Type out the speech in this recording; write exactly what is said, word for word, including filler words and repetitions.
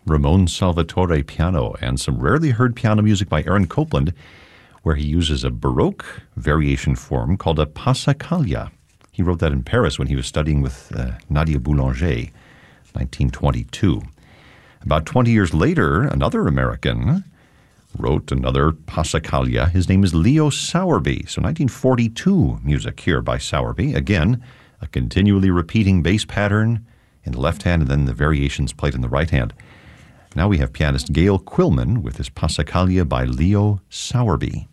Ramon Salvatore piano, and some rarely heard piano music by Aaron Copland, where he uses a Baroque variation form called a passacaglia. He wrote that in Paris when he was studying with uh, Nadia Boulanger, nineteen twenty-two. About twenty years later, another American wrote another passacaglia. His name is Leo Sowerby. So nineteen forty-two music here by Sowerby. Again, a continually repeating bass pattern in the left hand and then the variations played in the right hand. Now we have pianist Gail Quillman with his passacaglia by Leo Sowerby.